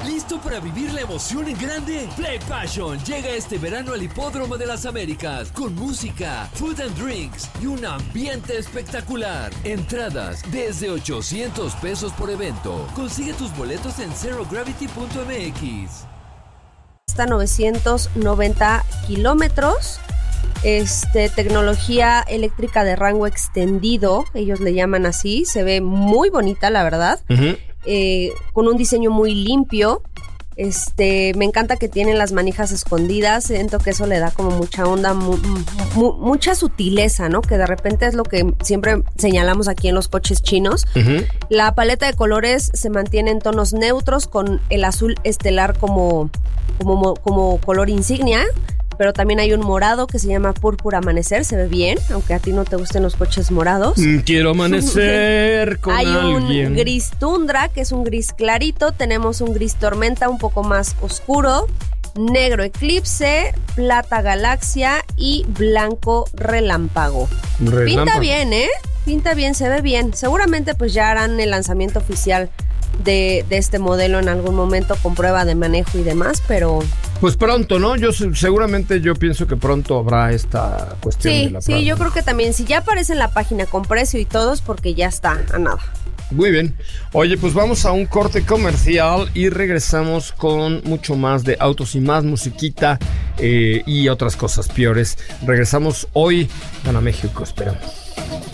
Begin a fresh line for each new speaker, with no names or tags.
¿Listo para vivir la emoción en grande? Play Passion llega este verano al Hipódromo de las Américas con música, food and drinks y un ambiente espectacular. Entradas desde $800 por evento. Consigue tus boletos en zerogravity.mx.
Está 990 kilómetros. Tecnología eléctrica de rango extendido, ellos le llaman así. Se ve muy bonita, la verdad. Con un diseño muy limpio. Me encanta que tienen las manijas escondidas. Siento que eso le da como mucha onda, mucha sutileza, ¿no? Que de repente es lo que siempre señalamos aquí en los coches chinos. La paleta de colores se mantiene en tonos neutros con el azul estelar como color insignia. Pero también hay un morado que se llama Púrpura Amanecer, se ve bien, aunque a ti no te gusten los coches morados.
Quiero amanecer con
hay
alguien.
Un gris tundra, que es un gris clarito, tenemos un gris tormenta un poco más oscuro, negro eclipse, plata galaxia y blanco relámpago. Pinta bien, Pinta bien, se ve bien. Seguramente pues ya harán el lanzamiento oficial de este modelo en algún momento con prueba de manejo y demás, pero...
Pues pronto, ¿no? Seguramente yo pienso que pronto habrá esta cuestión de la prueba.
Sí, yo creo que también, si ya aparece en la página con precio y todos, porque ya está a nada.
Muy bien. Oye, pues vamos a un corte comercial y regresamos con mucho más de autos y más musiquita y otras cosas peores. Regresamos hoy a México, esperamos.